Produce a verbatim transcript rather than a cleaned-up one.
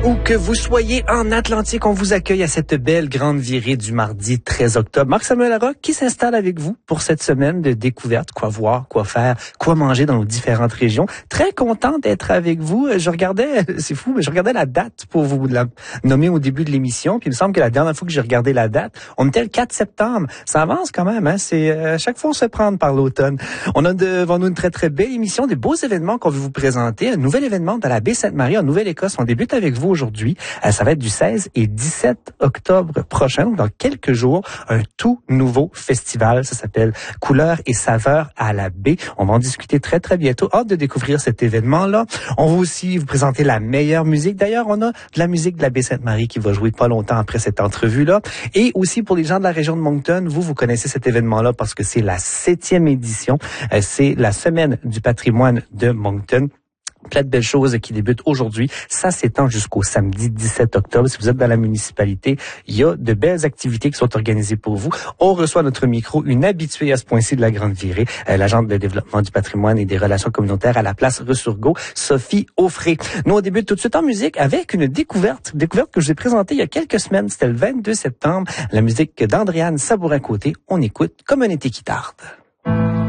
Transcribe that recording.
Où que vous soyez en Atlantique, on vous accueille à cette belle grande virée du mardi treize octobre. Marc-Samuel Larocque qui s'installe avec vous pour cette semaine de découverte, quoi voir, quoi faire, quoi manger dans nos différentes régions. Très content d'être avec vous. Je regardais, c'est fou, mais je regardais la date pour vous la nommer au début de l'émission. Puis il me semble que la dernière fois que j'ai regardé la date, on était le quatre septembre. Ça avance quand même, hein. C'est à chaque fois on se fait prendre par l'automne. On a devant nous une très très belle émission, des beaux événements qu'on veut vous présenter. Un nouvel événement dans la baie Sainte-Marie en Nouvelle-Écosse. On débute avec vous aujourd'hui. Euh, ça va être du seize et dix-sept octobre prochain, donc dans quelques jours, un tout nouveau festival. Ça s'appelle Couleurs et saveurs à la baie. On va en discuter très très bientôt. Hâte de découvrir cet événement-là. On va aussi vous présenter la meilleure musique. D'ailleurs, on a de la musique de la baie Sainte-Marie qui va jouer pas longtemps après cette entrevue-là. Et aussi pour les gens de la région de Moncton, vous, vous connaissez cet événement-là parce que c'est la septième édition. Euh, c'est la semaine du patrimoine de Moncton. Plein de belles choses qui débutent aujourd'hui. Ça s'étend jusqu'au samedi dix-sept octobre. Si vous êtes dans la municipalité, il y a de belles activités qui sont organisées pour vous. On reçoit à notre micro une habituée à ce point-ci de la Grande Virée, euh, l'agente de développement du patrimoine et des relations communautaires à la place Resurgo, Sophie Offray. Nous, on débute tout de suite en musique avec une découverte. Découverte que je vous ai présentée il y a quelques semaines. C'était le vingt-deux septembre. La musique d'Andréane Sabourin-Côté. On écoute Comme un été qui tarde.